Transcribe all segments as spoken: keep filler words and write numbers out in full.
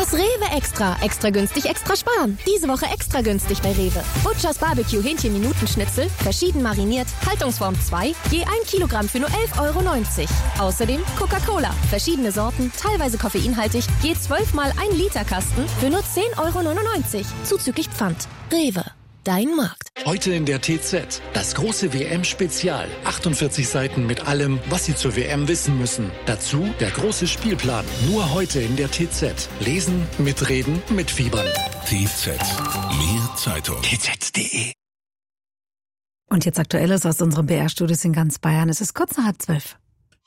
Das Rewe Extra. Extra günstig, extra sparen. Diese Woche extra günstig bei Rewe. Butchers Barbecue Hähnchen-Minuten-Schnitzel, verschieden mariniert, Haltungsform zwei, je ein Kilogramm für nur elf Euro neunzig. Außerdem Coca-Cola, verschiedene Sorten, teilweise koffeinhaltig, je zwölf mal ein Liter Kasten für nur zehn Euro neunundneunzig. Zuzüglich Pfand. Rewe. Dein Markt. Heute in der T Z. Das große W M-Spezial. achtundvierzig Seiten mit allem, was Sie zur W M wissen müssen. Dazu der große Spielplan. Nur heute in der T Z. Lesen, mitreden, mitfiebern. T Z. Mehr Zeitung. T Z punkt de. Und jetzt Aktuelles aus unserem B R-Studios in ganz Bayern. Es ist kurz nach halb zwölf.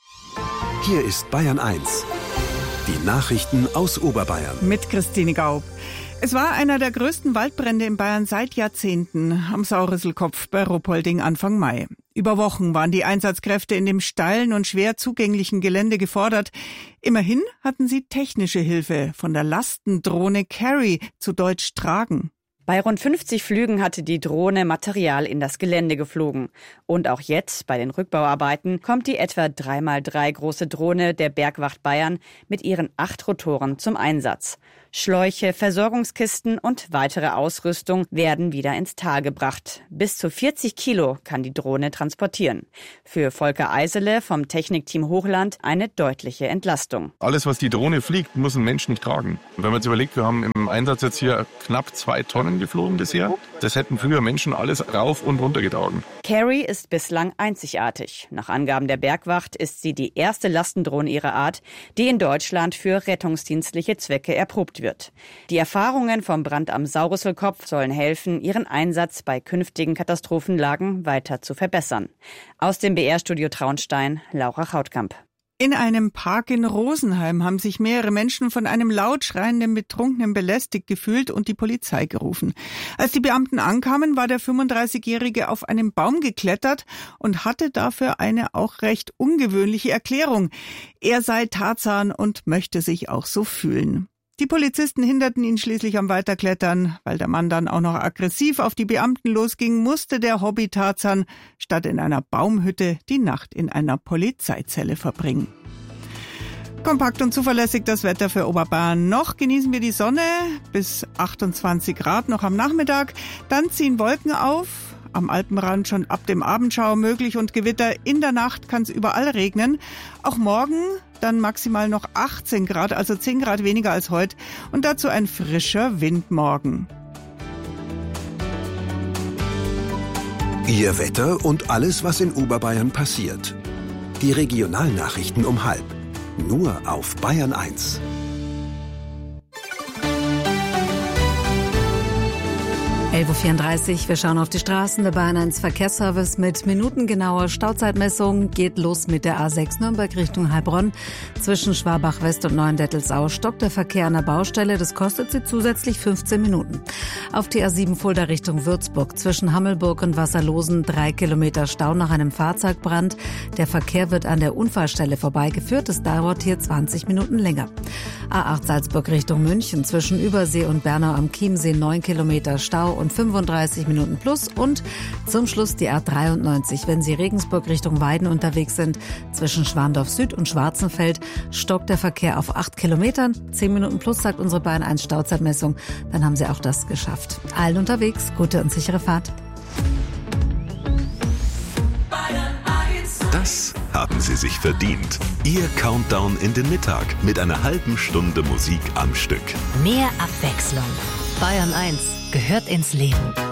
Hier ist Bayern eins. Die Nachrichten aus Oberbayern. Mit Christine Gaub. Es war einer der größten Waldbrände in Bayern seit Jahrzehnten am Saurisselkopf bei Ruppolding Anfang Mai. Über Wochen waren die Einsatzkräfte in dem steilen und schwer zugänglichen Gelände gefordert. Immerhin hatten sie technische Hilfe von der Lastendrohne Carry, zu Deutsch Tragen. Bei rund fünfzig Flügen hatte die Drohne Material in das Gelände geflogen. Und auch jetzt, bei den Rückbauarbeiten, kommt die etwa drei mal drei große Drohne der Bergwacht Bayern mit ihren acht Rotoren zum Einsatz. Schläuche, Versorgungskisten und weitere Ausrüstung werden wieder ins Tal gebracht. Bis zu vierzig Kilo kann die Drohne transportieren. Für Volker Eisele vom Technikteam Hochland eine deutliche Entlastung. Alles, was die Drohne fliegt, muss ein Mensch nicht tragen. Und wenn man jetzt überlegt, wir haben im Einsatz jetzt hier knapp zwei Tonnen geflogen bisher. Das hätten früher Menschen alles rauf und runter getragen. Carry ist bislang einzigartig. Nach Angaben der Bergwacht ist sie die erste Lastendrohne ihrer Art, die in Deutschland für rettungsdienstliche Zwecke erprobt wird. Die Erfahrungen vom Brand am Saurisselkopf sollen helfen, ihren Einsatz bei künftigen Katastrophenlagen weiter zu verbessern. Aus dem B R-Studio Traunstein, Laura Chautkamp. In einem Park in Rosenheim haben sich mehrere Menschen von einem laut schreienden Betrunkenen belästigt gefühlt und die Polizei gerufen. Als die Beamten ankamen, war der fünfunddreißigjährige auf einen Baum geklettert und hatte dafür eine auch recht ungewöhnliche Erklärung. Er sei Tarzan und möchte sich auch so fühlen. Die Polizisten hinderten ihn schließlich am Weiterklettern. Weil der Mann dann auch noch aggressiv auf die Beamten losging, musste der Hobby-Tarzan statt in einer Baumhütte die Nacht in einer Polizeizelle verbringen. Kompakt und zuverlässig das Wetter für Oberbayern. Noch genießen wir die Sonne bis achtundzwanzig Grad noch am Nachmittag. Dann ziehen Wolken auf. Am Alpenrand schon ab dem Abendschauer möglich und Gewitter. In der Nacht kann es überall regnen. Auch morgen dann maximal noch achtzehn Grad, also zehn Grad weniger als heute. Und dazu ein frischer Wind morgen. Ihr Wetter und alles, was in Oberbayern passiert. Die Regionalnachrichten um halb. Nur auf Bayern eins. elf Uhr vierunddreißig, wir schauen auf die Straßen. Der Bayern eins Verkehrsservice mit minutengenauer Stauzeitmessung geht los mit der A sechs Nürnberg Richtung Heilbronn. Zwischen Schwabach West und Neuendettelsau stockt der Verkehr an der Baustelle. Das kostet sie zusätzlich fünfzehn Minuten. Auf die A sieben Fulda Richtung Würzburg zwischen Hammelburg und Wasserlosen drei Kilometer Stau nach einem Fahrzeugbrand. Der Verkehr wird an der Unfallstelle vorbeigeführt. Es dauert hier zwanzig Minuten länger. A acht Salzburg Richtung München zwischen Übersee und Bernau am Chiemsee neun Kilometer Stau und fünfunddreißig Minuten plus. Und zum Schluss die A dreiundneunzig, wenn Sie Regensburg Richtung Weiden unterwegs sind, zwischen Schwandorf Süd und Schwarzenfeld stockt der Verkehr auf acht Kilometern. zehn Minuten plus, sagt unsere Bayern eins Stauzeitmessung. Dann haben Sie auch das geschafft. Allen unterwegs, gute und sichere Fahrt. Das haben Sie sich verdient. Ihr Countdown in den Mittag mit einer halben Stunde Musik am Stück. Mehr Abwechslung. Bayern eins gehört ins Leben.